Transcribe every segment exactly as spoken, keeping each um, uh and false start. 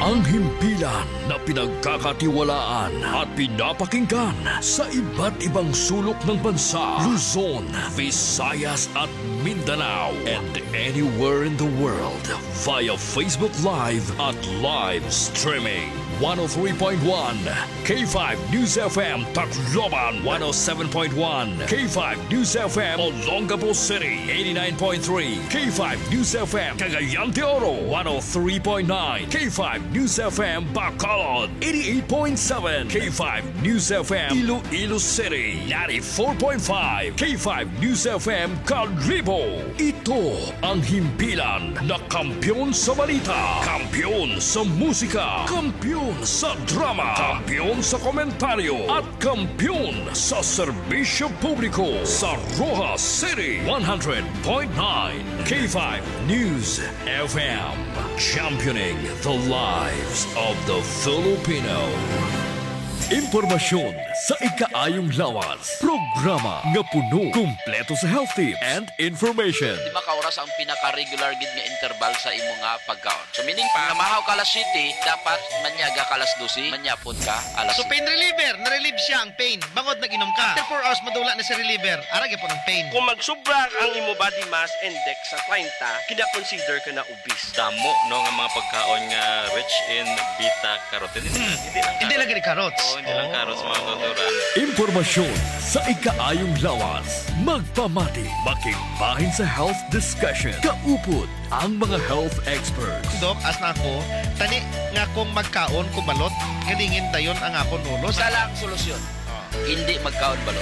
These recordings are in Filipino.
Ang himpilan na pinagkakatiwalaan at pinapakinggan sa iba't ibang sulok ng bansa, Luzon, Visayas at Mindanao, and anywhere in the world via Facebook Live at live streaming. one oh three point one K five News F M Tacloban, one oh seven point one K five News F M Olongapo City, eighty-nine point three K five News F M Cagayan de Oro, one oh three point nine K five News F M Bacolod, eighty-eight point seven K five News F M Iloilo City, ninety-four point five K five News F M Calibo. Ito ang himpilan na kampiyon sa balita, kampiyon sa musika, kampiyon sa drama, kampiyon sa komentaryo at kampiyon sa serbisyo publiko sa Rojas City, one hundred point nine K five News F M, championing the lives of the Filipino. Impormasyon sa ikaayong lawas. Programa nga puno, kumpleto sa health tips and information. Di ba kauras ang pinaka-regular gid nga interval sa imo nga pagkaon? So meaning pa, namahaw ka alas siyete, dapat manyaga ka alas dose, manyapon ka alas So pain reliever, na-relieve siya ang pain. Bangod nag-inom ka. After four hours madula na si reliever, arag po ng pain. Kung magsubra ang imo body mass index sa thirty, kina-consider ka na obese. Damo no nga mga pagkaon nga rich in beta carotene. Hmm. Hindi lang Hindi lagi ni carrots. Oo, hindi lang carrots mga tuturan. Impormasyon sa ikaayong lawas. Magpamati, makigbahin sa health discussion. Kaupod ang mga health experts. Dok, as na ako, tani nga kung magkaon ko balot, galingin dayon ang akon ulo. Isa lang solusyon. Hindi magkaon balot.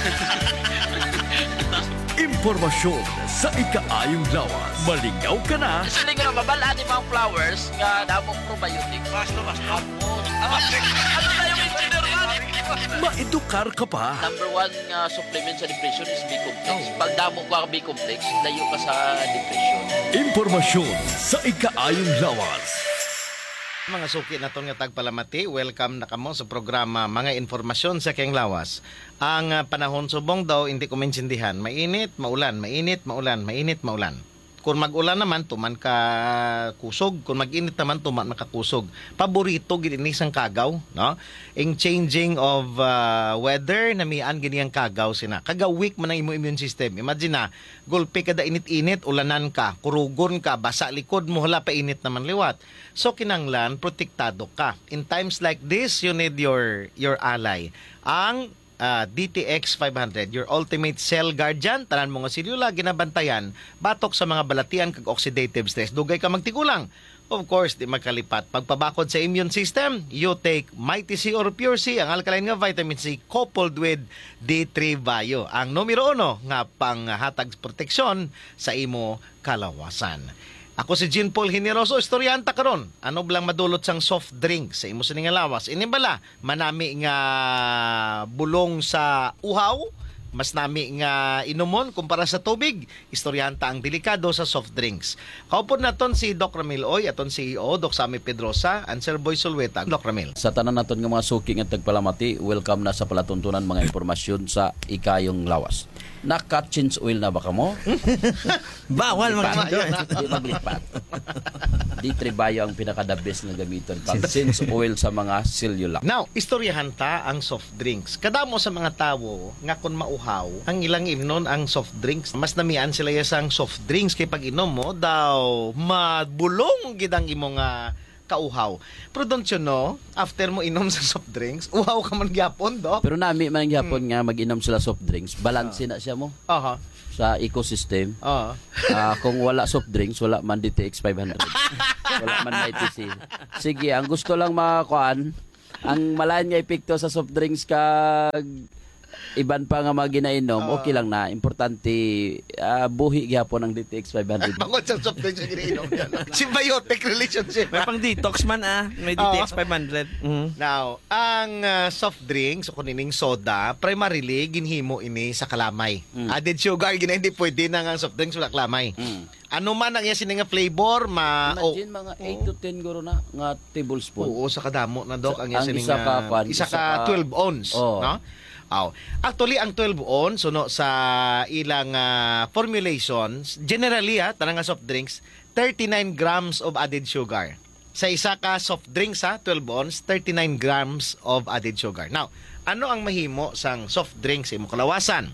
Impormasyon sa ikaayong lawas. Malingaw ka na. Kasi nga mabalaan ni mga flowers nga damong probiotic. Basto, basto. Ano na yung engineer man? Maedukar ka pa. Number one nga supplement sa depression is B-complex. Pag damo ka B-complex, layo ka sa depression. Impormasyon sa ikaayong lawas. Mga suki na nga tagpalamati, welcome na kamo sa programa Mga Informasyon sa Keng Lawas. Ang uh, panahon subong daw, hindi ko maintindihan. Mainit, maulan, mainit, maulan, mainit, maulan. Kung mag-ulan naman, tuman ka kusog. Kung mag-init naman, tuman makakusog. Paborito, ginisang kagaw. No? In changing of uh, weather, namian ganiyang kagaw sina. Kagawik man ang imo immune system. Imagine na, gulpi ka da init-init, ulanan ka, kurugon ka, basa likod mo, hala pa init naman liwat. So kinanglan, protektado ka. In times like this, you need your your ally. Ang uh, D T X five hundred, your ultimate cell guardian, tanan mo nga silula, ginabantayan, batok sa mga balatian kag oxidative stress. Dugay ka magtigulang. Of course, di magkalipat. Pagpabakod sa immune system, you take Mighty C or Pure C, ang alkaline nga vitamin C, coupled with D three Bio. Ang numero uno nga panghatag proteksyon sa imo kalawasan. Ako si Jean Paul Generoso, istoryanta karon. Ano blang madulot sang soft drink sa imo sa nga lawas? Inimbala, manami nga bulong sa uhaw, mas nami nga inumon kumpara sa tubig. Istoryanta ang delikado sa soft drinks. Kaupod naton si Doc Ramil Oy, aton C E O, Doc Sammy Pedrosa, and Sir Boy Solweta. Doc Ramil. Sa tanan naton nga mga suki nga tagpalamati, welcome na sa palatuntunan mga impormasyon sa ikayong lawas. Naka-change oil na ba ka mo? Bawal mga Di maglipat. D three Bio ang pinaka-the best nga gamiton pag change oil sa mga cellulite. Now, istoryahan ta ang soft drinks. Kadamo sa mga tawo nga kun mauhaw, ang ilang inon ang soft drinks. Mas namian sila yasang soft drinks kay pag inom mo daw mabulong gid ang imong nga kauhaw. Pero don't you know, after mo inom sa soft drinks, uhaw ka man gyapon, Doc. Pero nami man gyapon hmm. nga mag-inom sila soft drinks, balanse uh. na siya mo. Aha. Uh-huh. Sa ecosystem. Uh-huh. Uh, kung wala soft drinks, wala man D T X five hundred. Wala man Mighty C. Sige, ang gusto lang makakuan, ang malayan nga epekto sa soft drinks kag iban pa nga mga ginainom, uh, okay lang na. Importante, uh, buhi gyapon ang D T X five hundred. Bangod sa soft drinks yung ginainom yan. Symbiotic relationship. May pang detox man ah. May D T X five hundred. Mm-hmm. Now, ang uh, soft drinks, o kunining soda, primarily, ginhimo ini sa kalamay. Mm. Added sugar, gina hindi pwede na nga soft drinks wala kalamay. Mm. Ano man ang iya nga flavor, ma... Imagine, mga eight to ten guro na nga tablespoon. Oo, sa kadamo na, Dok. Ang, ang isa ka, nga, isa ka twelve ounce. Oh. No? Oh. Actually, ang twelve ounce, no, sa ilang uh, formulations, generally, ha, tanang nga soft drinks, thirty-nine grams of added sugar. sa isa ka soft drinks ha, twelve ounce, thirty-nine grams of added sugar. Now, ano ang mahimo sang soft drinks sa imong kalawasan?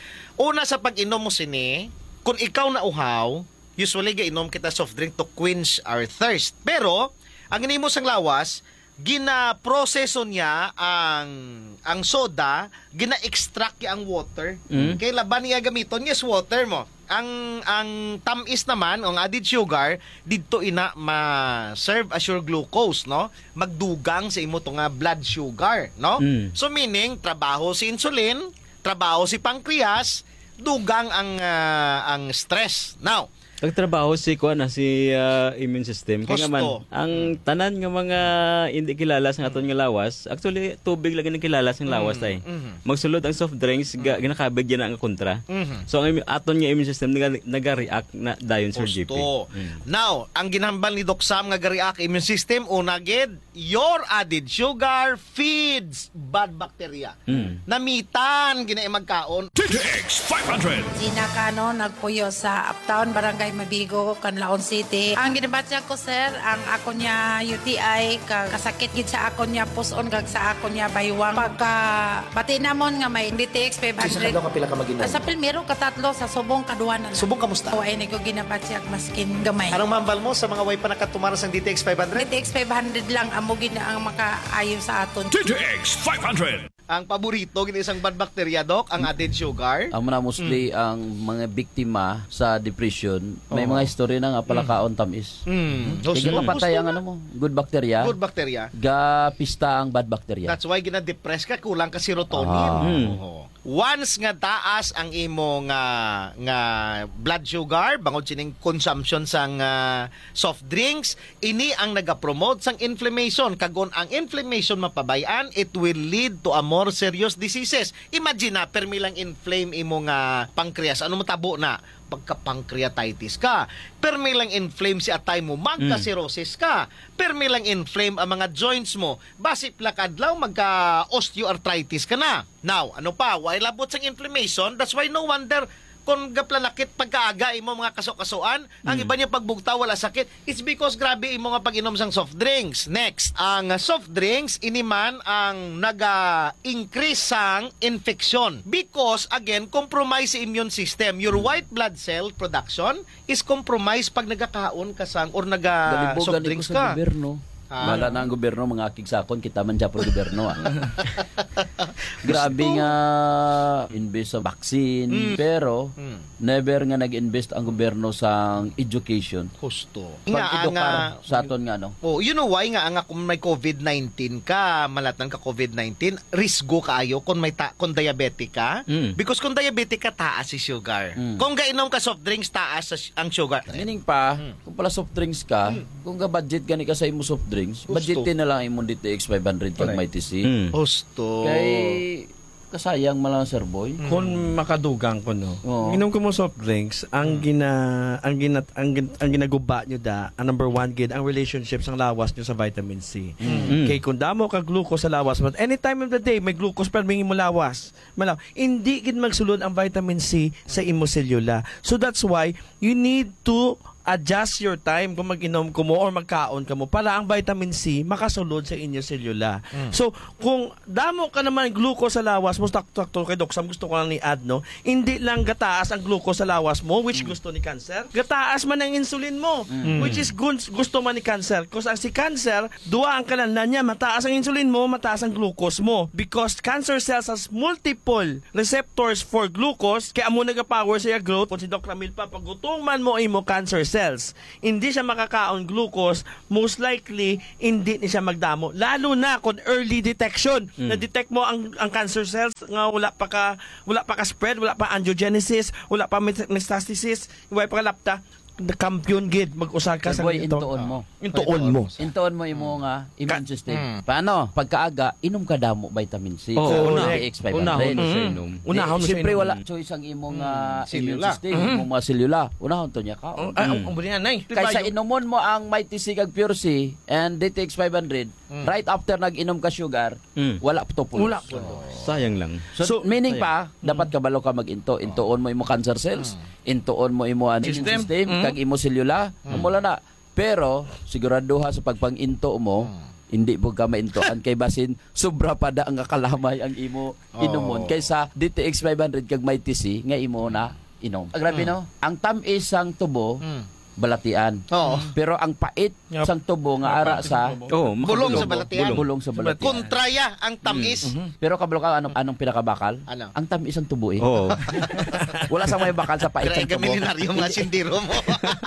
Una sa pag-inom mo sini, kung ikaw na uhaw, usually gainom kita soft drink to quench our thirst. Pero, ang inimo sang lawas, gina-proseso niya ang ang soda, gina-extract niya ang water. Mm. Kaya laban niya gamiton, yes, water mo. Ang ang tamis naman, ang added sugar, dito ina ma-serve as your glucose, no? Magdugang sa imo to nga blood sugar, no? Mm. So meaning, trabaho si insulin, trabaho si pancreas, dugang ang ah, ang stress. Now, Nagtrabaho si kuan na si ah, immune system. Kaya nga man, Gusto. ang tanan nga mga hindi kilala sa aton nga lawas, actually tubig lang ang kilala sa lawas tay. mhm. Magsulod ang soft drinks, ga, ginakabig yan ang kontra. Mhm. So ang imi- aton nga immune system naga- naga-react na dayon sa G P. Gusto. Now, ang ginhambal ni Doc Sam nga gariak immune system, una gid, your added sugar feeds bad bacteria. Mm. Namitan gina magkaon. T T X five hundred. Gina Kano, nagpuyo sa Uptown, Barangay Mabigo, Canlaon City. Ang ginabatya ko, sir, ang ako niya U T I, kag kasakit gid sa ako niya puson, kag sa ako niya baywang. Pagka bati namon nga may D T X five hundred. ka pila ka maginom? Sa Pilmero, katatlo, sa Subong, kaduanan. Subong kamusta? O, ay, ko ginabatya maskin gamay. Anong mambal mo sa mga way pa nakatumaras ng D T X five D hundred? T X five hundred lang, amo gina ang makaayon sa aton. T T X five hundred. Ang paborito gini isang bad bacteria, Doc, ang added sugar. Ang mga mostly ang mga biktima sa depression, may mga history na nga pala kaon tamis. Mm. Kaya mapatay ang ano mo, good bacteria, Good bacteria. ga pista ang bad bacteria. That's why gina-depress ka, kulang ka serotonin. Ah. Oo. Once nga taas ang imo nga nga blood sugar, bangod sining consumption sang ah, soft drinks, ini ang nagapromote sang inflammation. Kagon ang inflammation mapabayan, it will lead to a more serious diseases. Imagine na, permi lang inflame imo nga pancreas. Ano matabo na? Pagka-pancreatitis ka. Permi lang inflame si atay mo, magka-cirrhosis ka. Permi lang inflame ang mga joints mo. Basi plakadlaw, magka-osteoarthritis ka na. Now, ano pa? Why labot sang inflammation? That's why no wonder kung gaplalakit pagkaaga imo mga kasok-kasuan, ang iba niya pagbugta wala sakit, it's because grabe imo nga pag-inom sang soft drinks. Next, ang uh, soft drinks iniman ang naga-increase sang infection because again compromise sa immune system. Your white blood cell production is compromised pag nagakaon ka sang or naga soft Galibogan ito drinks sa ka. gobyerno. Ah. Wala na ang gobyerno, mga kigsakon, kita man dyan po gobyerno. Ah. Grabe nga invest sa vaccine, pero Mm. never nga nag-invest ang gobyerno sa education. Husto. Nga ang Pag-edukar uh, sa aton nga, no? oh, you know why nga nga kung may COVID nineteen ka, malatan ka COVID nineteen, risgo kaayo kung may ta- kung diabetic ka. Mm. Because kung diabetic ka, taas si sugar. Mm. Kung gainom ka soft drinks, taas sa- ang sugar. Meaning pa, Hmm. kung pala soft drinks ka, kung ka-budget gani ka sa imo soft drinks, Gusto. budgetin na lang imo D T X five hundred kag may T C. Mm. Husto. Kay kasayang malang sir boy. Kung makadugang ko no. Oo. Inom ko mo soft drinks, ang gina ang gina ang, gin- ang ginaguba nyo da, ang number one gid ang relationships ang lawas nyo sa vitamin C. Kay kung damo ka glucose sa lawas mo, any time of the day may glucose pa mingi mo lawas. Malaw, hindi gid magsulod ang vitamin C sa imo selula. So that's why you need to adjust your time kung mag-inom ko mo or magkaon ka mo para ang vitamin C makasulod sa inyo selula. So, kung damo ka naman glucose sa lawas mo, takto kay Doc Sam, gusto ko lang ni-add, no? Hindi lang gataas ang glucose sa lawas mo, which gusto ni cancer. Gataas man ang insulin mo, which is gun- gusto man ni cancer. Kasi ang si cancer, duwa ang kalanan niya, mataas ang insulin mo, mataas ang glucose mo. Because cancer cells has multiple receptors for glucose, kaya mo nag-power sa growth. Kung si Doc Ramil pa, pag gutuman mo imo cancer cells, hindi siya makakaon glucose, most likely hindi ni siya magdamo, lalo na kung early detection. Mm. Na-detect mo ang ang cancer cells nga wala pa ka wala pa ka spread, wala pa angiogenesis, wala pa met- metastasis, wala pa ka lapta, the kampiyon gid mag-usag ka Sir sa boy, ito. intuon mo. Intuon mo. Intuon mo imo nga immune Ka- system. Mm. Paano? Pagkaaga, inom ka damo vitamin C. Oo, sa una. D T X five hundred. Unahon mo siya Mm. inom. Unahon mo siya Siyempre inom. wala choice ang imong uh, immune Selula. system, imong mga selula. Unahon to niya ka. Oh, ay, ang buli na, nay. Kaysa inomon mo ang Mighty C kag Pure C and D T X five hundred, right after nag-inom ka sugar, Mm. wala pa to pulos. Wala. Sayang lang. So, meaning pa, dapat kabalo ka mag-into. Intuon mo imo cancer cells, intuon mo imo immune System. system, Mm. kag imo selula, mula na Pero siguraduha sa pagpang-into mo, hindi po ka maintoan kay basin sobra pa da ang kalamay ang imo inumon kaysa D T X five hundred kag may T C nga imo na inom. Ah, grabe no? Ang tamis sang tubo balatian. Oo. Pero ang pait sang tubo nga ara sa Oh, Bulong sa balatian. bulong sa balatian. Kontraya ang tamis. Pero kabalo ka anong anong pinakabakal? Ano? Ang tamis ang tubo eh. Oo. Wala sa may bakal sa pait Kaya sang ka tubo. milyonaryo mga sindiro mo.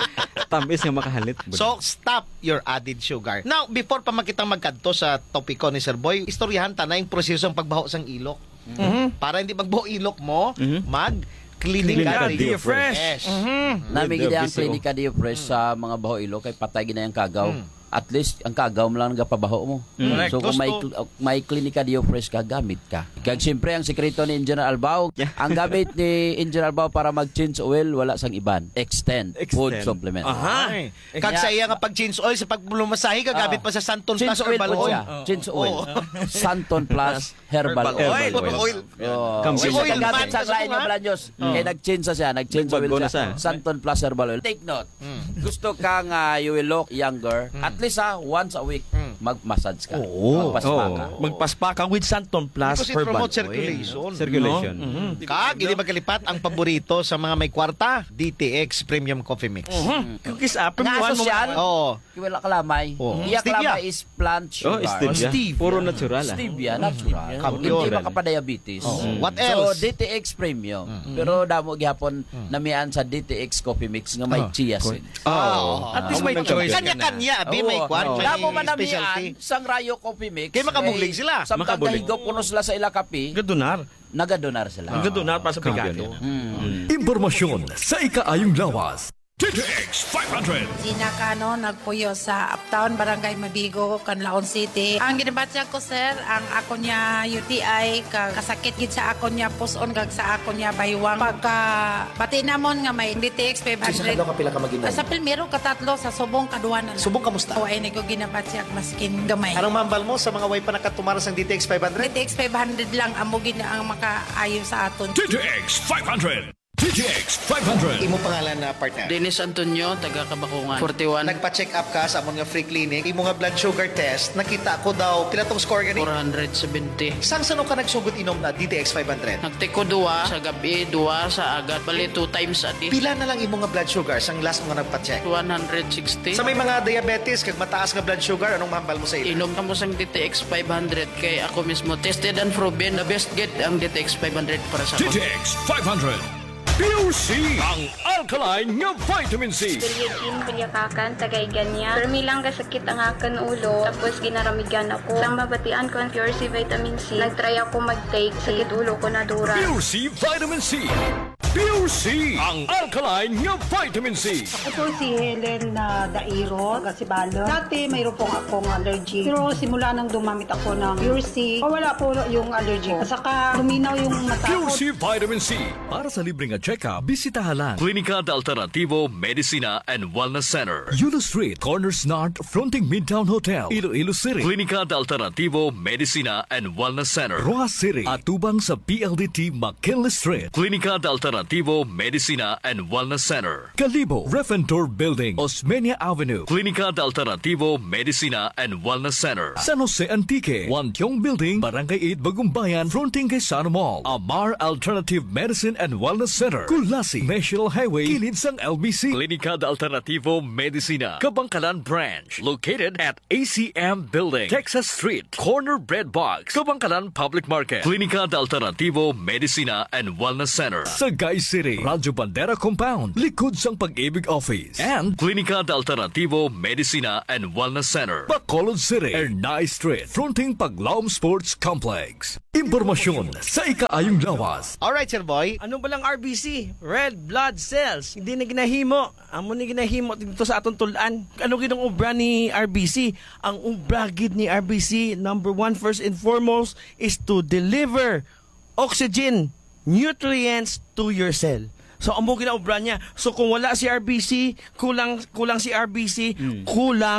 Tamis nga makahalit. So, stop your added sugar. Now, before pa makitang magkadto sa topiko ni Sir Boy, istoryahan ta na yung proseso ng pagbaho sang ilok. Para hindi magbaho ilok mo, mag Clinica Clinica Dio Dio Fresh. Nami With the gid ang V C O. klinika Dio Fresh sa mga baho ilo kay patay gina yung kagaw. At least ang kagaw mo lang nagapabaho mo. Correct. So kung may Gusto. may klinika Dio Fresh ka, gamit ka. Kag siyempre ang sekreto ni Engineer Albao, ang gamit ni Engineer Albao para mag-change oil wala sang iban. Extend, food Extend. supplement. Ay. Kag sa iya nga pag change oil sa paglumasahi gagamit pa sa Santon Plus Change oil herbal po oil. siya. Change oil. Santon Plus herbal, Herbal oil. oil. Oil. Oh, Come oil see. oil man, man sa kasi lain nga. ng Balaños. Kaya nag-change na siya, nag-change oil Nagbago na siya. siya. Santon Plus herbal oil. Take note. Gusto kang uh, you will look younger, at least ha, once a week, mag-massage ka. Oo. Magpaspa ka. Oo. Magpaspa ka with Santon Plus Because it herbal promotes oil. circulation. Circulation. Kag, hindi magkalipat ang paborito sa mga may kwarta, D T X Premium Coffee Mix. Cookies up. Nga social, Oo. wala kalamay. Oh. Iya Stevia. kalamay is plant Oh, sugar. stevia. Stevia. Puro natural. ah. Stevia, natural. Kampiyon. Hindi makapadiabetes. What So, else? D T X Premium. Pero damo gihapon namian sa D T X Coffee Mix nga may chia seed. Oh. At least may choice ka na. Kanya-kanya, abi may Oo. kwan, may Damo man specialty. namian sang Rayo Coffee Mix. Kaya makabulig sila. Samtang Makabulig. kahigaw puno sila sa ila kape, Gadunar. nagadonar sila. Ang gadunar para sa pigado. Impormasyon sa ikaayong lawas. D T X five hundred. Sina Kano nagpuyo sa Uptown, Barangay Mabigo, Canlaon City. Ang ginabatya ko, sir, ang ako niya U T I, kag kasakit gid sa ako niya puson, kag sa ako niya baywang. Pagka pati namon nga may D T X five hundred. Sa kapila ka maginom? Sa Pilmero, katatlo, sa Subong, kaduanan. Subong kamusta? O, ay, ko ginabatya maskin gamay. Anong mambal mo sa mga way pa nakatumaras ng D T X five D hundred? T X five hundred lang amo gid ang makaayo sa aton. D T X five hundred. D T X five hundred. Imo pangalan na partner? Dennis Antonio, taga Kabakungan. forty-one, Nagpa-check up ka sa amon nga free clinic, imo nga blood sugar test, nakita ko daw, pila tong score gani? four seventy. Sang sano ka nagsugot inom na D T X five hundred? Nagtiko duwa sa gabi, duwa sa agat. Bali, two times a day. Pila na lang imo nga blood sugar sang last mo nga nagpa-check? one sixty. Sa may mga diabetes kag mataas nga blood sugar, anong mahambal mo sa ila? Inom ka mo sang D T X five hundred kay ako mismo tested and proven the best get ang D T X five hundred para sa D T ako. X five hundred. Pure C. Ang alkaline nga vitamin C. Eugene Kulyakakan, tagay ganya. Permi lang kasakit ang akan ulo, tapos ginaramigan ako. Sang mabatian ko ang Pure C Vitamin C, nagtry ako mag-take, sakit ulo ko na dura. Pure C Vitamin C. Pure C. Ang alkaline nga vitamin C. Ako po si Helen na Dairo, Gasibalo. Dati mayroon pong akong allergy. Pero simula nang dumamit ako ng Pure C, wala po yung allergy. At saka luminaw yung mata ko. Pure C Vitamin C. Para sa libreng check-up, bisitahan lang Klinika de Alternativo Medicina and Wellness Center. Yulo Street, Corners North, fronting Midtown Hotel, Iloilo City. Klinika de Alternativo Medicina and Wellness Center. Rojas City, atubang sa P L D T McKinley Street. Klinika de Alternativo Medicina and Wellness Center. Calibo, Refentor Building, Osmeña Avenue. Klinika de Alternativo Medicina and Wellness Center. San Jose Antique, Wantiong Building, Barangay eight, Bagumbayan, fronting kay Sano Mall. Amar Alternative Medicine and Wellness Center. Kulasi, National Highway, kilid sang L B C. Klinika de Alternativo Medicina, Kabangkalan Branch. Located at A C M Building, Texas Street, Corner Bread Box, Kabangkalan Public Market. Klinika de Alternativo Medicina and Wellness Center. Sagay City, Radyo Bandera Compound, likod sang Pag-ibig Office. And Klinika de Alternativo Medicina and Wellness Center, Bacolod City, Ernay Street, fronting Paglaom Sports Complex. Impormasyon sa ikaayong lawas. Alright, Sir Boy. Ano ba lang R B C? Red blood cells. Hindi na ginahimo. Amo ni ginahimo dito sa atong tulan. Ano ginong ubra ni R B C? Ang ubra gid ni R B C, number one, first and foremost, is to deliver oxygen, nutrients to your cell. So amo ginaubra niya. So kung wala si R B C, kulang kulang si R B C, kulang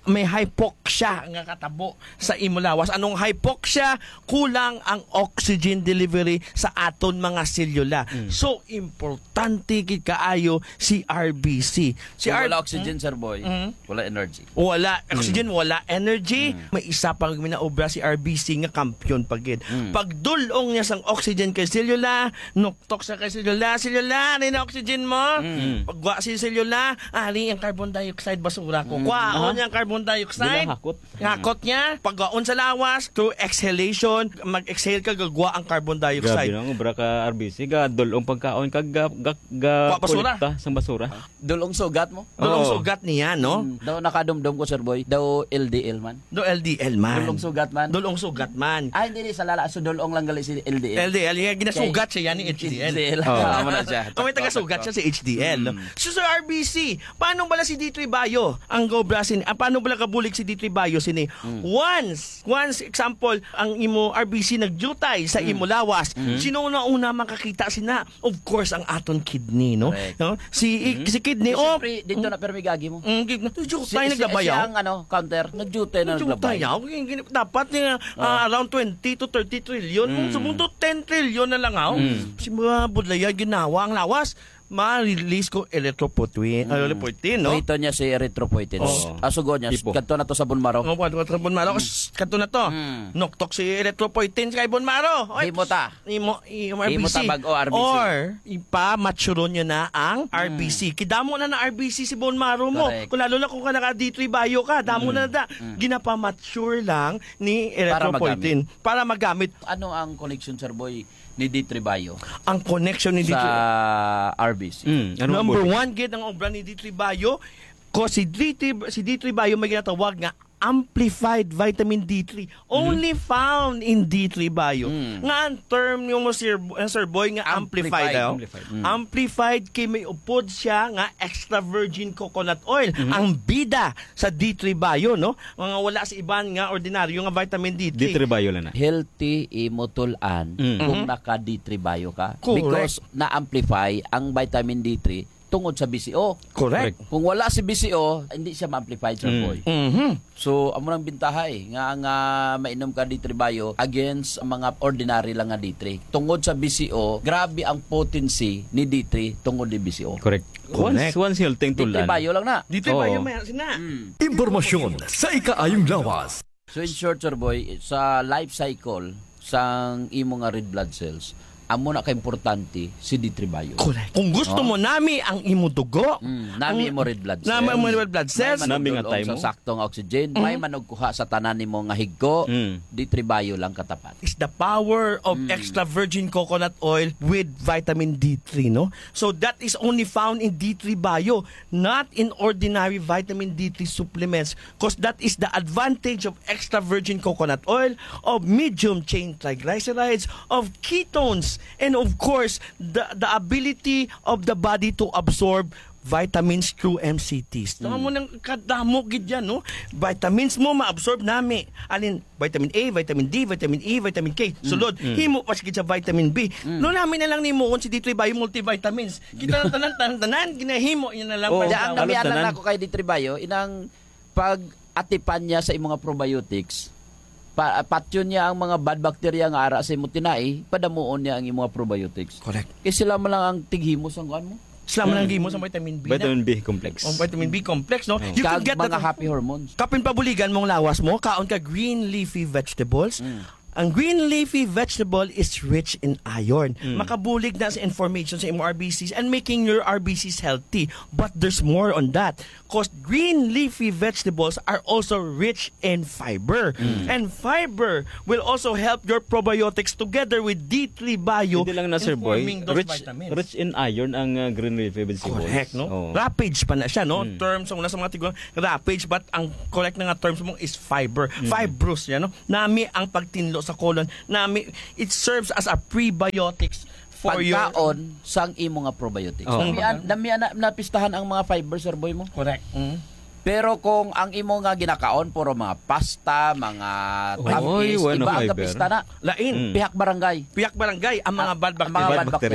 may hypoxia nga katabo sa imo lawas. Anong hypoxia? Kulang ang oxygen delivery sa aton mga selula. Mm. So importante gid kaayo si R B C. Si So, R- wala oxygen, sir boy. Mm. Wala energy. Wala oxygen, wala energy. Mm. May isa pang minaobra si R B C nga kampiyon pagid. Mm. Pagdulong niya sang oxygen kay selula, nuktok sa kay selula, selula, rin na oxygen mo. Mm. Pagwa si selula, ali ang carbon dioxide basura ko. Mm. Kwaon Aha. niya ang carbon dioxide. Dila hakot. Hakot niya. Pagwaon sa lawas, through exhalation, mag-exhale ka, gagwa ang carbon Grabe dioxide. na, ubra ka R B C, ga dulong pagkaon, kag ga, ga, ga Wa, basura. kolekta sang basura. Dulong sugat mo? Dulong Oo. sugat niya, no? Mm. Daw nakadumdum ko, sir boy. Daw L D L man. Do L D L man. Dulong sugat man. Dulong sugat man. Ay, hindi, sa lala. So, dulong lang gali si L D L. L D L, yung ginasugat siya yan ni H D L. H D L. Oo. Tama na siya. Kung may taga-sugat siya si H D L. Mm. So sa R B C, paano bala si D three Bio ang gobra sin? Ah, paano bala kabulig si D three Bio sini? Mm. Once, once example, ang imo R B C nagjutay sa imo lawas, Mm. sino na una makakita sina? Of course, ang aton kidney, no? Correct. no? Si si kidney, oh, Siyempre, dito na permigagi mo. mm, gig- nagjutay Si- naglabayaw. Siya ang ano, counter. Nagjute na Nagjutay naglabay. yaw. Gin- Dapat nga ah, around twenty to thirty trillion. Kung sumunod ten trillion na lang aw. Si mga budlaya ginawa ang lawas. Ma-release ko erythropoietin, erythropoietin, no? Ito niya si erythropoietin. Oo. Asugo niya. Tipo. Kanto na to sa Bunmaro. Ang mga mga bon maro, kanto na to. Mm. Noktok si erythropoietin sa bon maro. Oy, Himo ta. Imo, imo R B C. Himo ta bag-o R B C. Or, ipa-mature nyo na ang R B C. Kidamo na na R B C si bone marrow mo. Correct. Kung lalo na kung ka naka D three Bio ka, damo na na. Ginapa-mature lang ni erythropoietin para magamit. Ano ang connection, sir boy, ni D three Bio Ang connection ni D three sa R B C? Mm, ano Number ang one, gid ang obra ni D three Bio. Ko si D three, si D three Bio may ginatawag nga amplified vitamin D three. Only found in D three Bio. Mm. Nga ang term yung mo sir, uh, sir boy nga amplified. Amplified. daw. Amplified. Mm. Amplified kay may upod siya nga extra virgin coconut oil. Ang bida sa D three Bio, no? Mga wala sa iban nga ordinaryo nga vitamin D three. D three Bio lang na. Healthy imotulan Mm. kung naka D three Bio ka. Correct. Because na-amplify ang vitamin D three tungod sa B C O. Correct. Kung wala si B C O, hindi siya ma-amplified, sir Mm. boy. Mhm. So, amo nang bintaha eh. Nga nga mainom ka D three Bio against ang mga ordinary lang nga D three. Tungod sa B C O, grabe ang potency ni D three tungod ni B C O. Correct. Correct. Once, once healthy D three tulan. Bio lang na. D three Bio Oo. may sina. Mm. Impormasyon sa ikaayong lawas. So in short, sir boy, sa life cycle sang imo nga red blood cells, amo na ka-importante si D three Bio. Correct. Kung gusto Oh. mo nami ang imo dugo, Mm, nami ang- mo red blood cells. Nami mo red blood cells. May Nami nga manugdulong tayo mo. sa saktong oxygen. May manugkuha sa tanan nimo nga higko. Mm. D three Bio lang katapat. is the power of Mm. extra virgin coconut oil with vitamin D three, no? So that is only found in D three Bio, not in ordinary vitamin D three supplements, because that is the advantage of extra virgin coconut oil, of medium chain triglycerides, of ketones, and of course, the the ability of the body to absorb vitamins through M C Ts. Tama mo nang kadamo gid yan, no? Vitamins mo ma-absorb nami. Alin, vitamin A, vitamin D, vitamin E, vitamin K. Sulod, himo pa gid sa vitamin B. No namin na lang nimo kung si D three Bio multivitamins. Kita na tanan tanan tanan ginahimo yan na lang Oh, para Diyan, sa- ang halos namianan tanan. na ako kay D three Bio, inang pag-atipan niya sa imong mga probiotics, pa patyon niya ang mga bad bacteria nga ara sa imong tinai, padamuon niya ang imong mga probiotics. Correct. Kaya sila man lang ang tighimos ang kuan mo. Islam lang gimo sa vitamin B. na. Vitamin B complex. Oh, vitamin B complex, no? You Kag can get mga that. happy hormones. Kapin pabuligan mong lawas mo, kaon ka green leafy vegetables. Mm. Ang green leafy vegetable is rich in iron. Makabulig na sa information sa imong R B Cs and making your R B Cs healthy. But there's more on that. Because green leafy vegetables are also rich in fiber. And fiber will also help your probiotics together with D three Bio Hindi lang na, in Sir Boy. forming those Rich, vitamins. rich in iron ang uh, green leafy vegetables. Correct, no? Oo. Rapage pa na siya, no? Mm. Terms, ang una sa mga tiguan, rapage, but ang correct na nga terms mo is fiber. Fibrous, yan, no? Nami ang pagtinlo sa colon. Nami, it serves as a prebiotics for your... Pagkaon sang imo nga probiotics. Oo. Damian, damian na napistahan ang mga fiber, sir boy mo. Correct. Mm. Pero kung ang imo nga ginakaon puro mga pasta, mga Oy, tamis, wano iba ang fiber. kapista na. Lain. Mm. Pihak barangay. Piyak barangay, ang mga bad Ang mga bacteria. bad bacteria.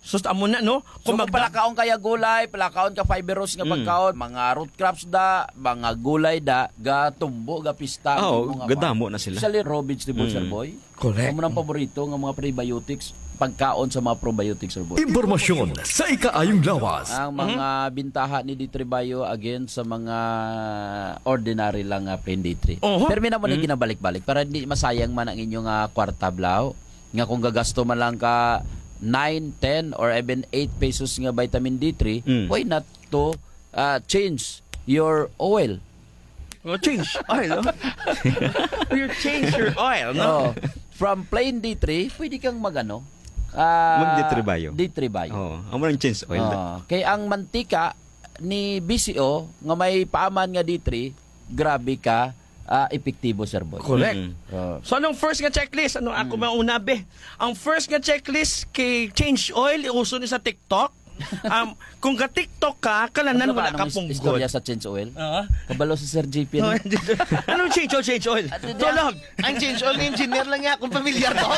Sus amo na no. So, kung Kung magda- palakaon kaya gulay, palakaon ka fibrous nga pagkaon, mga root crops da, mga gulay da, ga tumbo, ga pista. Oo, mga gadamo na sila. Especially raw vegetable, sir boy. Correct. Amo nang paborito nga mga prebiotics, pagkaon sa mga probiotics, sir boy. Impormasyon sa ikaayong lawas. Ang mga bintaha ni D three Bio again sa mga ordinary lang nga plain D three. Oho. Pero mina mo na ginabalik-balik para hindi masayang man ang inyong uh, kwarta blaw. Nga kung gagasto man lang ka nine, ten or even eight pesos nga vitamin D three, Mm. why not to uh, change your oil? Oh, change oil, no? You change your oil, no? Oh, from plain D three, pwede kang magano? Uh, Mag D three Bio. D three Bio. Oh, amo nang change oil. Oh, kay ang mantika ni B C O nga may paaman nga D three, grabe ka ah, epektibo, sir boy. Correct. Mm. Oh. So anong first nga checklist? Ano ako mauna be? Ang first nga checklist kay change oil uso ni sa TikTok. Um, kung ka TikTok ka, kalanan Ano ba wala ka anong pong is- istorya good. sa change oil? Ah. Kabalo si Sir J P. No, no? anong change oil, change oil? Tulog. Ang change oil engineer lang niya kung pamilyar to.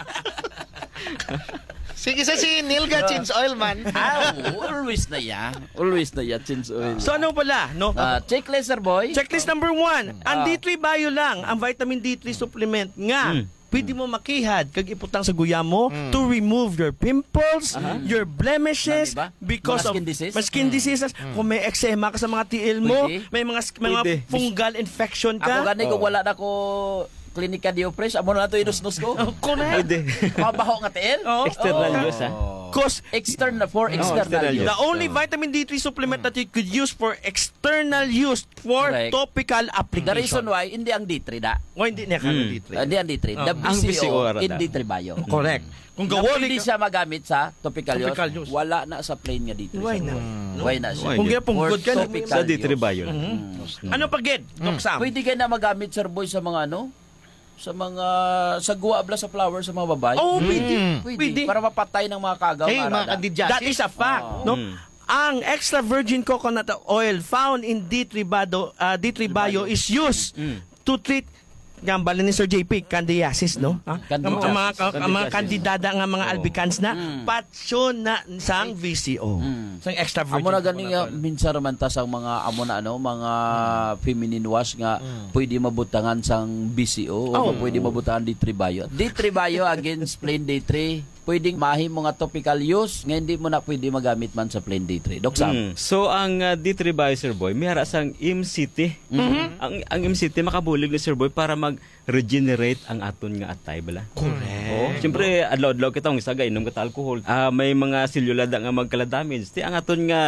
Sige sa si Neil ga change oil man. Ah, always na ya. Always na ya change oil. So ano pala, no? Ah, checklist, sir boy. Checklist number one, ang Ah. D three Bio lang, ang vitamin D three supplement nga. Mm. Pwede mo makihad kag iputang sa guya mo to remove your pimples, your blemishes Nani ba? because Mga of skin disease? mga skin diseases. Kung may eczema ka sa mga tiil mo, Pwede. may mga mga Pwede. fungal infection Ako ka. gani kung wala na ko klinika diopres, amo na to inusnus ko. Correct. Pwede. Mabaho nga tiil. Oh. External Oh. use, ah. Cause External for external external use. the only vitamin D three supplement that you could use for external use for Correct. topical The application. reason why hindi ang D three da. O hindi niya ka Mm. D three. Hindi ang D three. The Oh. Ang B C O B C O ra in da. D three Bio. Correct. Kung Na gawali pwede ka, siya magamit sa topical, Topical use, use. wala na sa plain nga D three. Why sir. na? Why na siya? Why kung na? kaya pong For good ka, topical Sa D three use. Bio. Mm. Ano pa gid? Doc Sam? Pwede kayo na magamit, sir boy, sa mga ano? Sa mga sa guwabla sa flower sa mga babae. Oh, pwede. Pwede. Pwede. Para mapatay ng mga kagaw. Hey, nga mga rada. kandidyasi. That is a fact, no? Mm. Ang extra virgin coconut oil found in D three Bio, uh, D three Bio is used to treat gambala ni Sir J P, candidiasis, no? Ha? Ang Candidiasis. ang mga, ang mga kandidada nga mga albicans na patsyon na sang V C O. Sang extra virgin Amo na gani coconut nga oil. minsan raman ta sang mga amo na ano mga feminine wash nga pwede mabutangan sang B C O o pwede mabutangan D three Bio. D three Bio against plain D three pwedeng mahim mga topical use nga hindi mo na pwede magamit man sa plain D three. Dok Sam. Mm. So ang uh, D three Bio, Sir Boy, may hara sang M C T. Ang ang M C T makabulig ni Sir Boy para mag-regenerate ang aton nga atay bala. Correct. Oh, siyempre adlaw-adlaw kita nga saga inom ka ta alcohol. Ah, may mga selulada nga magkala damage. Ti ang aton nga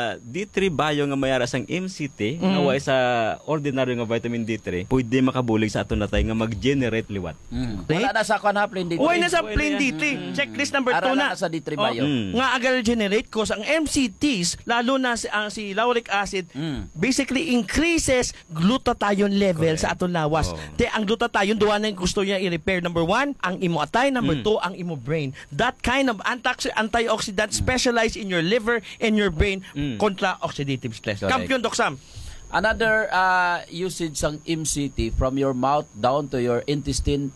D three Bio nga may hara sang M C T nga way sa ordinary nga vitamin D three, pwede makabulig sa aton natay nga mag-generate liwat. Mm. Wala na sa kan ha plain D three. Uy, nasa plain D three. Checklist number two Ara na. na sa D three Oh, Bio. Mm. nga agar generate cause ang M C Ts lalo na si, ang si lauric acid Mm. basically increases glutathione level sa aton lawas. Oh. Te ang glutathione duwa na yung gusto niya i-repair. Number one, ang imo atay. Number Mm. two, ang imo brain. That kind of anti- antioxidant specialized in your liver and your brain Mm. kontra oxidative stress. Correct. Kampiyon, Doc Sam. Another uh, usage ng M C T from your mouth down to your intestine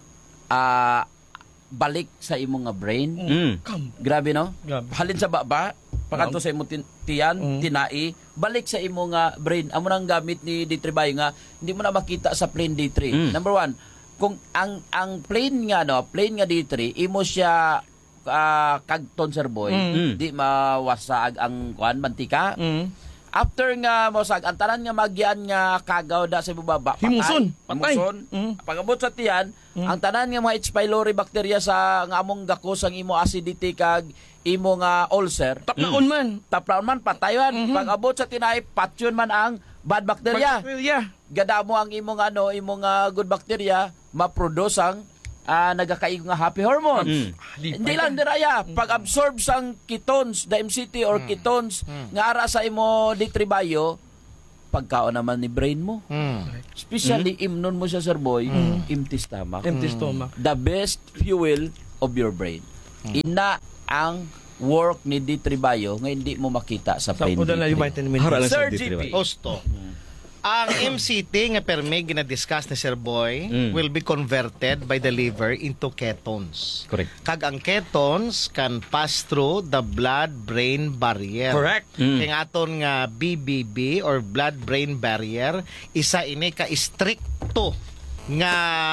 uh, balik sa imong nga brain. Mm. Grabe no? Grabe. Halin sa baba, pakanto sa imong tin- tiyan, Mm. tinai, balik sa imong nga brain. Amo nang gamit ni D three Bio nga hindi mo na makita sa plain D three. Mm. Number one, kung ang ang plain nga no, plain nga D three, imo siya uh, kagton sir boy, Mm. di mawasag ang kuan mantika. Mm. After nga mosag ang tanan nga magyan nga kagaw da sa ibaba patay. Himuson, patay. Himuson. Mm. Pagabot sa tiyan, ang tanan nga mga H. pylori bacteria sa nga among gakos ang imo acidity kag imo nga ulcer. Taplaon man. Taplaon man patayon. Pag-abot sa tinay patyon man ang bad bacteria. Bacteria. Gadamo ang imong ano, imong nga good bacteria ma-produce ang ah, nagakaig nga happy hormones. Hindi lang diraya, pag-absorb sang ketones, the M C T or ketones nga ara sa imo D three Bio, pagkaon naman ni brain mo. Especially imnon mo siya sir boy, empty stomach. Empty stomach. The best fuel of your brain. Ina ang work ni D three Bio nga hindi mo makita sa Sa plain D ordinary three. vitamin Hara lang D. sa Sir D three G P. Bio. Osto. Ang M C T nga permi gina-discuss ni Sir Boy Mm. will be converted by the liver into ketones. Correct. Kag ang ketones can pass through the blood-brain barrier. Correct. Mm. Kaya aton nga B B B or blood-brain barrier, isa ini ka stricto nga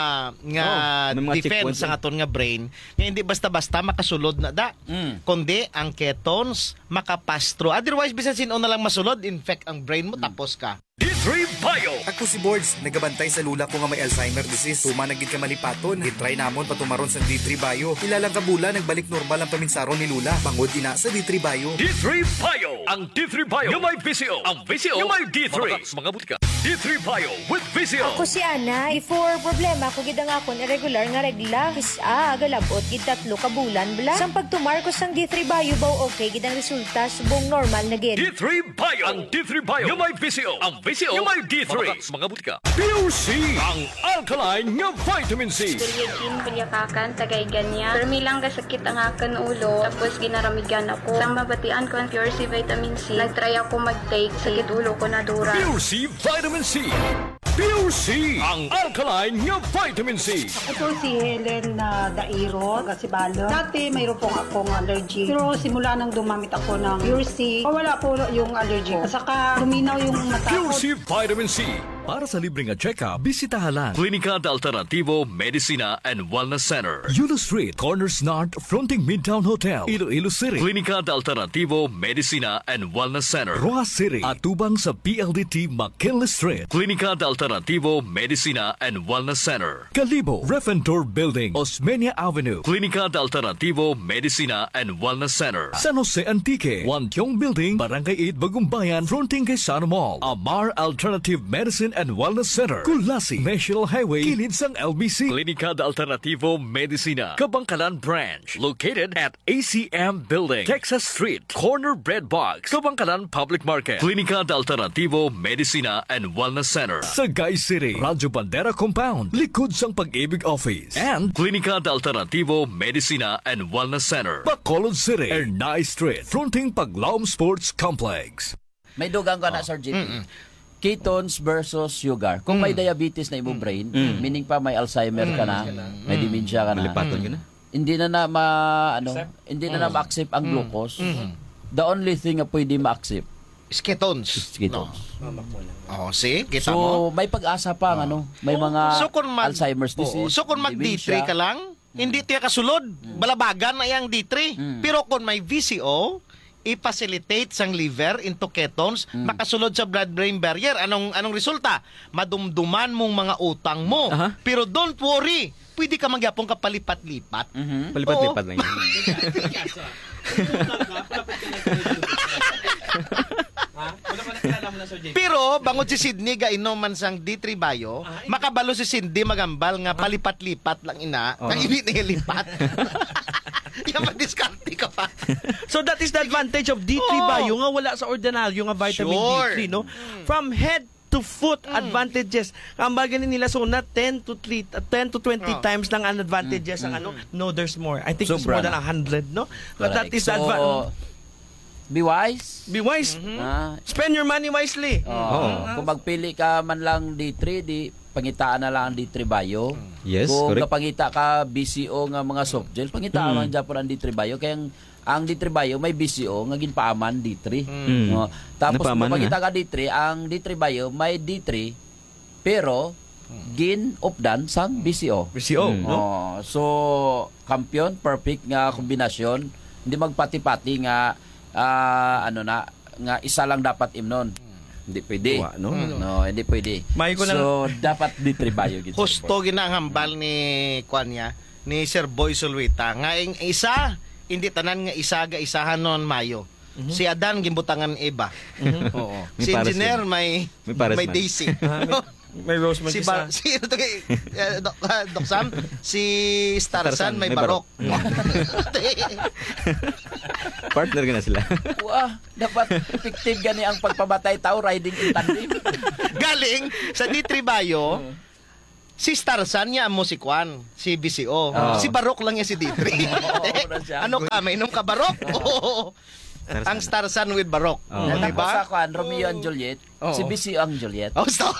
nga Oh, may mga defense checkpoints sa aton nga brain nga hindi basta-basta makasulod na da, Mm. kundi ang ketones makapass through. Otherwise bisan sino na lang masulod, infect ang brain mo tapos ka. D three Bio. Ako si Boards, nagabantay sa lula ko nga may Alzheimer disease. Tuma nagid ka malipaton, gitry namon patumaron sa D three Bio. Ilalang kabula, nagbalik normal ang paminsaron ni Lula. Bangod ina sa D three Bio. D three Bio. Ang D three Bio yung may V C O. Ang V C O yung may D three. Mga butika. D three Bio with V C O. Ako si Ana, before problema ko gid ang akon irregular nga regla. Kisa galabot gid tatlo ka bulan bla. Sang pagtumar ko sang D three Bio baw okay gid ang resulta subong normal na gid. D three Bio. Ang D three Bio yung may V C O. Ang V C O yung may D three. Mga butika. Pure C. Ang alkaline nga vitamin C. Kuryajin, kulyakakan, tagay ganyan. Permilang kasakit ang akan ulo, tapos ginaramigan ako. Sang mabatian ko ang Pure C Vitamin C, nagtry ako mag-take, sakit ulo ko na dura. Pure C Vitamin C. Pure C. Ang alkaline nga vitamin C. Ito si Helen na Dairo, kasi balo. Dati mayroon pong akong allergy. Pero simula nang dumamit ako ng Pure C, wala po yung allergy ko. Saka luminaw yung mata ko. Pure C Vitamin C. Para sa libreng check-up, bisitahan lang Klinika de Alternativo Medicina and Wellness Center. Yulo Street, Corners North, fronting Midtown Hotel, Iloilo City. Klinika de Alternativo Medicina and Wellness Center. Roa City, atubang sa P L D T McKinley Street. Klinika de Alternativo Medicina and Wellness Center. Kalibo, Refentor Building, Osmeña Avenue. Klinika de Alternativo Medicina and Wellness Center. San Jose Antique, Wantiong Building, Barangay eight, Bagumbayan, fronting kay Sana Mall. Amar Alternative Medicine and Wellness Center. Kulasi, National Highway, kilid sang L B C. Klinika de Alternativo Medicina, Kabangkalan Branch. Located at A C M Building, Texas Street, Corner Bread Box, Kabangkalan Public Market. Klinika de Alternativo Medicina and Wellness Center. Sagay City, Radyo Bandera Compound, likod sang Pag-ibig Office. And Klinika de Alternativo Medicina and Wellness Center, Bacolod City, Ernay Street, fronting Paglaom Sports Complex. May dugang ka na, Sir Jim. Ketones versus sugar. Kung may diabetes na imong brain, Mm. meaning pa may Alzheimer ka na, may dementia ka na, Malipaton ka na. hindi na na ma ano, hindi na na ma-accept ang glucose. The only thing na pwede ma-accept Is ketones. is ketones. Oh, see? Kita So, mo? may pag-asa pa ang ano, may mga So kung mag, Alzheimer's Oo. disease. So kung mag D three dementia. ka lang, hindi tiya kasulod. Balabagan na yang D three. Pero kung may V C O, i-facilitate sang liver into ketones, makasulod sa blood-brain barrier. Anong anong resulta? Madumduman mong mga utang mo. Aha. Pero don't worry, pwede ka magyapong kapalipat-lipat. Palipat-lipat lang yun. Pero bangod si Sydney ga inuman sang D three Bio, makabalo si Cindy magambal nga palipat-lipat lang ina, Oh. kang ini nilipat. Yung madiskarte ka pa. So that is the advantage of D three Oo. Bio nga wala sa ordinaryo nga vitamin Sure. D three, no? From head to foot advantages. Ang ganin nila so na ten to three, uh, ten to twenty Oh. times lang ang advantages ang ano. No, there's more. I think it's Sobra more than na. one hundred, no? But that Correct. is the So, advantage. be wise. Be wise. Ah, Spend your money wisely. oh, Kung magpili ka man lang D three, di pangitaan na lang ang D three Bio. Yes, Kung correct. kapangita ka B C O nga mga soft gel, pangitaan man Japon ang D three Bio. Kaya ang, ang D three Bio may B C O nga ginpaaman D three. Mm. No? Tapos kung Napaaman na. kapangita ka D three, ang D three Bio may D three pero gin opdan sang B C O. B C O, Mm. no? Oh, so kampiyon, perfect nga kombinasyon. Hindi magpati-pati nga ah, ano na nga isa lang dapat imnon. Hindi pwede. Wa, no? No, hindi pwede. May ko na- so dapat D three Bio gid. Husto ginahambal ni Kwanya ni Sir Boy Sulwita nga ing isa hindi tanan nga isa ga isahan non Mayo. Si Adan gimbutangan iba. Oo. May Si pares engineer yun. may May pares may man. Daisy. May rose man si isa. Bar, si ito kay uh, Doc, uh, Doc Sam, si Starsan Starsan, may, may barok. Partner ka na sila. Wah, dapat effective gani ang pagpabatay tao riding in tandem. Galing sa D three Bio. Si Starsan niya mo si Kwan, si B C O. Oh. Si Barok lang niya si D three. Oo, na siya. Ano ka, may inom ka Barok? Oo. Ang Starsan with Barok. Oh. Oh, Tapos diba? ako, ang Romeo and Juliet, Oh. si B C ang Juliet. Oh, stop.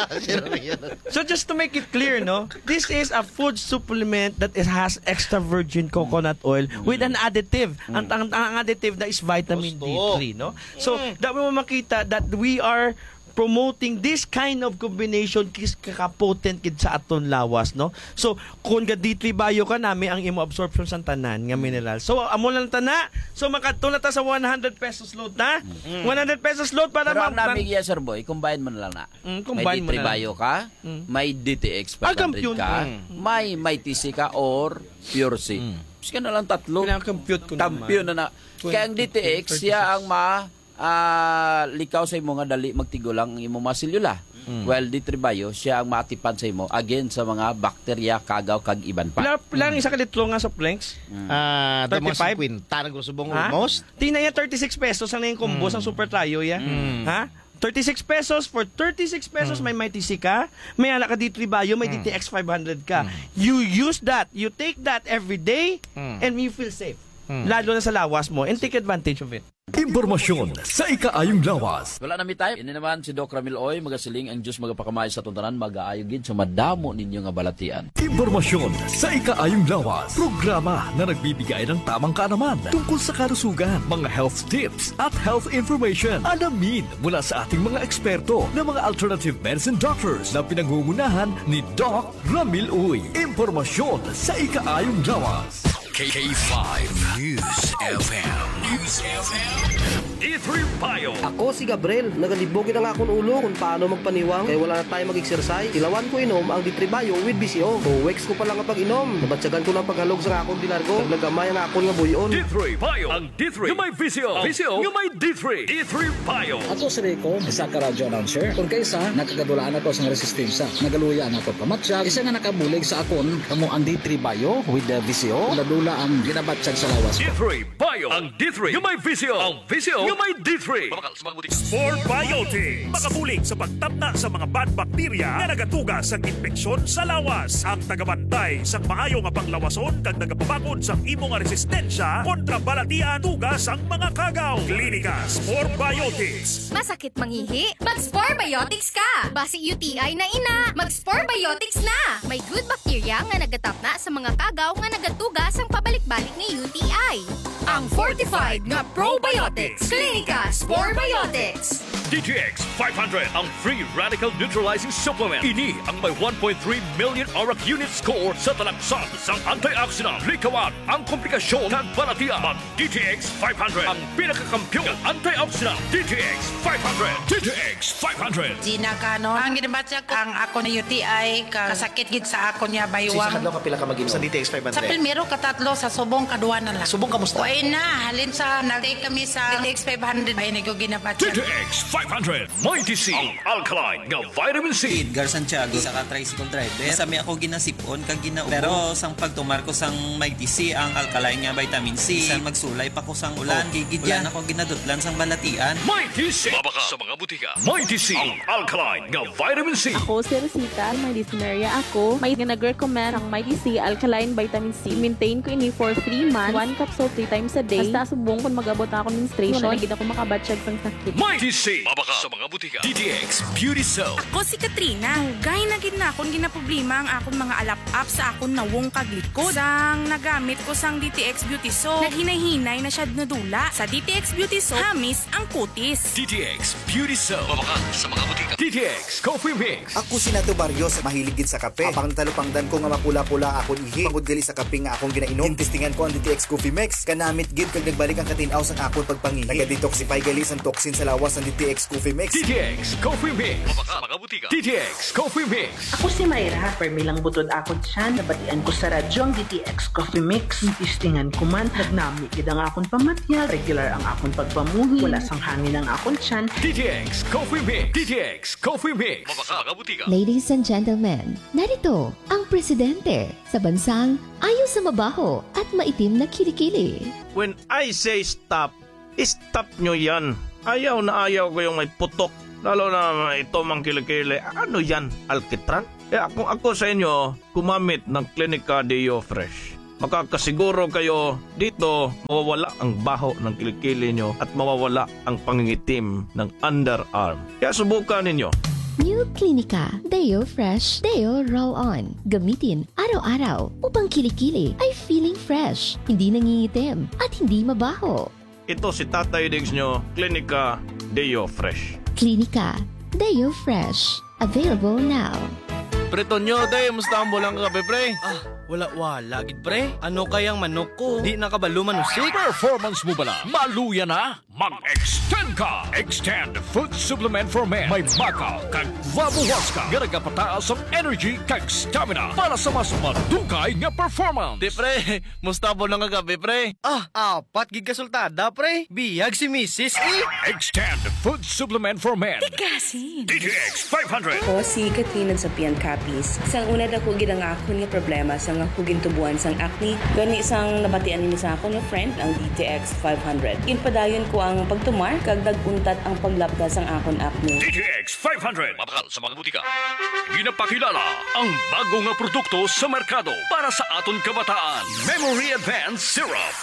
So just to make it clear, no, this is a food supplement that is, has extra virgin coconut oil with an additive. Ang, ang, ang additive na is vitamin D three, no? So, dapat mo makita that we are promoting this kind of combination kis kakapotent kid sa aton lawas, no? So, kung ga D three bio ka nami ang imo absorption sa tanan nga mineral. So, amo lang tana. So, makadto na ta sa one hundred pesos load na. one hundred pesos load para Pero ang ma- namin iya, Sir Boy, combine mo na lang na. Mm, may combine D mo three na lang. bio ka, Mm. may D T X Ah, five hundred kampiyon. ka, Mm. may may T C ka or Pure C. Sige na lang tatlo. Kinakompute ko naman. Kampiyon na na. Kaya ang D T X, siya ang ma ah, likaw sa imo nga dali magtigo lang ang imo mga selula. Mm. While D three bio, siya ang maatipan sa imo again sa mga bakterya, kagaw, kag iban pa. Pila, pila ang isa ka litro nga soft drinks? Ah, thirty-five? Tanang subong Ha? almost. Tingnan niya thirty-six pesos ang naging combo Mm. sa Super Trio ya. Mm. Ha? thirty-six pesos for thirty-six pesos may may T C ka, may ala ka D three bio, may D T X five hundred ka. You use that, you take that every day and you feel safe. Lalo na sa lawas mo and take advantage of it. Impormasyon sa ikaayong lawas. Wala na mi tayo. Ini naman si Doc Ramil Oy, magasiling ang Diyos magapakamay sa tuntanan, mag-aayogid sa madamo ninyo nga balatian. Impormasyon sa ikaayong lawas. Programa na nagbibigay ng tamang kaalaman tungkol sa kalusugan, mga health tips at health information. Alamin mula sa ating mga eksperto na mga alternative medicine doctors na pinangungunahan ni Doc Ramil Oy. Impormasyon sa ikaayong lawas. K five News F M. News F M. D three Bio. Ako si Gabriel, nagalibogin ang akong ulo kung paano magpaniwang kaya wala na tayo mag-exercise. Ilawan ko inom ang D three Bio with B C O. Kung weeks ko pa lang kapag inom, nabatsagan ko ng paghalog sa akong dilargo. Naglagamay ang akong nga buyon. D three Bio. Ang D three yung may V C O. V C O yung may D three. D three Bio. Ako si Rico, isa ka radyo announcer. Kung kaysa, nakagadulaan ako sa resistensya. Nagaluya na ako pamatsyag. Isa nga nakabulig sa akon, kamo ang D three Bio with the V C O. Nadula ang ginabatsyag sa lawas D ko. three Bio. Ang D three yung may V C O. Ang V C O yung may D three. Sport Biotics. Makabulig sa pagtabna sa mga bad bacteria na nagatuga sa infeksyon sa lawas. Ang tagabantay sa maayo nga panglawason kag nagapabakod sa imo nga resistensya kontra balatian tugas ang mga kagaw. Klinika Sport Biotics. Masakit mangihi? Mag-Sport Biotics ka! Basi U T I na ina, mag-Sport Biotics na! May good bacteria nga nagatapna sa mga kagaw nga nagatugas ang pabalik-balik ni U T I. Ang fortified nga probiotics. Klinika Sport Biotics. D T X five hundred, ang free radical neutralizing supplement. Ini ang may one point three million O R A C unit score sa talaksan sang antioxidant. Likawan ang komplikasyon kag balatian. Mag D T X five hundred, ang pinakakampiyon ng antioxidant. D T X five hundred. D T X five hundred. Gina Canon, ang ginabatsa ko, ang ako na U T I, ka- kasakit gid sa ako niya baywang. ka pila ka mag sa D T X five Sa hundred? primero, katatlo, sa subong, kaduwa na lang. Subong kamusta? Uy na, halin sa, nag-take kami sa D T X five hundred. Ay, nag ginabatsa. D T X five hundred. May T C. Ang alkaline nga vitamin C. Edgar Santiago, isa ka tricycle driver. Sami ako ginasipon kag ginaubo. Pero sang pagtumar ko sang may T C ang alkaline nga vitamin C. Sang magsulay pa ko sang ulan, gigid yan ako ginadutlan sang balatian. May T C. Mabaka sa mga butika. May T C. Ang alkaline nga vitamin C. Ako si Rosita, may dyspnea ako. May nag-recommend ang may T C alkaline vitamin C. Maintain ko ini for three months. One capsule three times a day. Basta subong kung mag-abot ako menstruation. Wala na gid ako makabatsyag sang sakit. May T C. Mabaka sa mga butika. D T X Beauty Soap. Ako si Katrina. Gay na gid na akong ginaproblema ang akong mga alap-up sa akong nawong kaglikod. Sang nagamit ko sang D T X Beauty Soap, naghinay-hinay na siya nadula. Sa D T X Beauty Soap, hamis ang kutis. D T X Beauty Soap. Mabaka sa mga butika. D T X Coffee Mix. Ako si Nato Barrios, mahilig gid sa kape. Apang talupangdan ko nga mapula-pula akong ihi. Pagod gali sa kape nga akong ginainom. Tintistingan ko ang D T X Coffee Mix. Kanamit gid kag nagbalik ang katinaw sa akong pagpangihi. Naga-detoxify gali sang toxin sa lawas ang D T X Coffee Mix. D T X Coffee Mix. Mabaka sa mga butika. D T X Coffee Mix. Ako si Mayra, permilang butod akon siya, nabatian ko sa radyo ang D T X Coffee Mix. Tistingan ko man, nagnami gid ang akon pamatyag, regular ang akon pagpamuhi, wala sang hangin ang akon tiyan. D T X Coffee Mix. D T X Coffee Mix. Mabaka sa mga butika. Ladies and gentlemen, narito ang presidente sa bansang ayaw sa mabaho at maitim na kilikili. When I say stop, stop nyo yan. Ayaw na ayaw ko yung may putok. Lalo na ito mang kilikili. Ano yan? Alkitran? Eh, kung ako sa inyo, kumamit ng Clinica Deo Fresh. makakasiguro kayo dito mawawala ang baho ng kilikili nyo at mawawala ang pangingitim ng underarm. Kaya subukan ninyo. New Clinica Deo Fresh Deo Roll-On. Gamitin araw-araw upang kilikili ay feeling fresh, hindi nangingitim at hindi mabaho. Ito si Tatay Diggs nyo, Clinica Deo Fresh. Clinica Deo Fresh. Available now. Preto nyo, day, musta ang bulang kagabi, pre? Ah, wala-wala, gid pre. Ano kayang manok ko? Di nakabaluman usik. Performance mo bala? Maluya na? Mag-extend ka! Extend Food Supplement for Men. May makaw kag vabuwas ka. Garagapataas ang energy kag stamina para sa mas madugay nga performance. Di, pre, musta ang bulang kagabi, pre? Ah, apat gid kasultada, pre. Biyag si Missus eh. Extend Food Supplement for Men. Tigasin. D T X five hundred. Ako si Katrina sa Pian Capis. Sang una dako gid ang akon nga problema sa nga kugintubuan sang acne. Gani sang nabatian ni sa akon nga friend ang D T X five hundred. Inpadayon ko ang pagtumar kag daguntat ang paglapda sang akon acne. D T X five hundred. Mabakal sa mga butika. Ginapakilala ang bago nga produkto sa merkado para sa aton kabataan. Memory Advanced Syrup.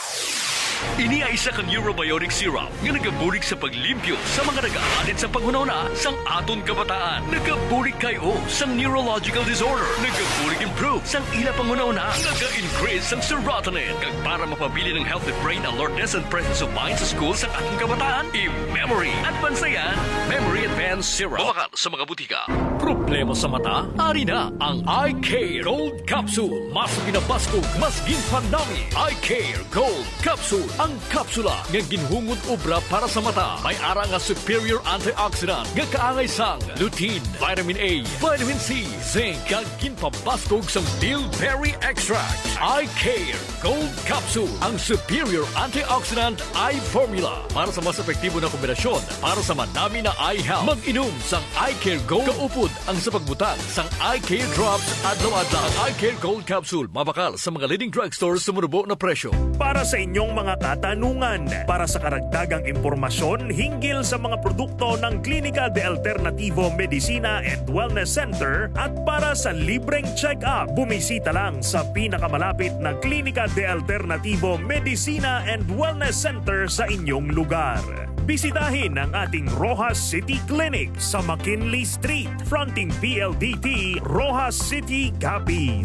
Ini ay isa ka neurobiotic syrup nga nagabulig sa paglimpyo sa mga nag-aalit sa panghunahuna sang aton kabataan. Nagabulig kayo sang neurological disorder. Nagabulig improve sang ila panghunahuna. Naga-increase sang serotonin. Kag para mapabili ng healthy brain alertness and presence of mind sa school sa ating kabataan, i-memory at bansayan. Memory Advanced Syrup. Mabakal sa mga butika. Problema sa mata? Ari na ang Eye Care Gold Capsule. Mas pinabaskog, mas ginpanami. Eye Care Gold Capsule. Ang kapsula nga ginhungod obra para sa mata. May ara nga superior antioxidant nga kaangay sang lutein, vitamin A, vitamin C, zinc, kag ginpabaskog sang bilberry extract. Eye Care Gold Capsule. Ang superior antioxidant eye formula para sa mas epektibo na kombinasyon para sa madami na eye health. Mag-inom sang Eye Care Gold. Kaupod ang sa pagbutang sang Eye Care Drops adlaw-adlaw. Ang Eye Care Gold Capsule mabakal sa mga leading drugstores sa murubo na presyo. Para sa inyong mga katanungan, para sa karagdagang impormasyon hinggil sa mga produkto ng Klinika de Alternativo Medicina and Wellness Center at para sa libreng check-up, bumisita lang sa pinakamalapit na Klinika de Alternativo Medicina and Wellness Center sa inyong lugar. Bisitahin ang ating Rojas City Clinic sa McKinley Street, fronting P L D T, Rojas City, Capiz.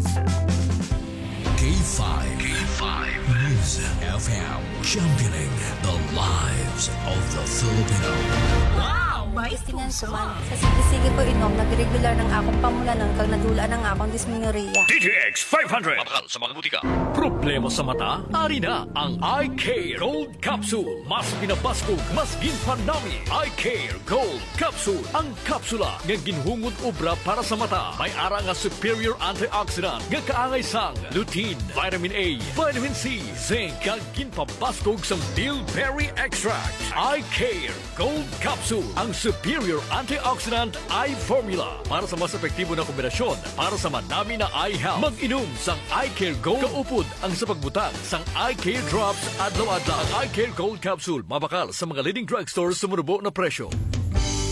K five. K five. News F M. Championing the lives of the Filipino. Wow! Maistingan ko man. Sa sige-sige ko inom, nag-regular ng akong pamulanan kag nadula ng akong dysmenorrhea. D T X five hundred. Mabakal sa mga butika. Problema sa mata? Ari na ang Eye Care Gold Capsule. Mas pinabaskog, mas ginpanami. Eye Care Gold Capsule. Ang kapsula nga ginhungod obra para sa mata. May ara nga superior antioxidant nga kaangay sang lutein, vitamin A, vitamin C, zinc, kag ginpabaskog sang bilberry extract. Eye Care Gold Capsule. Ang superior antioxidant eye formula para sa mas epektibo na kombinasyon para sa madami na eye health. Mag-inom sang Eye Care Gold. Kaupod ang sa pagbutang sang Eye Care Drops adlaw-adlaw. Ang Eye Care Gold Capsule mabakal sa mga leading drugstores sa murubo na presyo.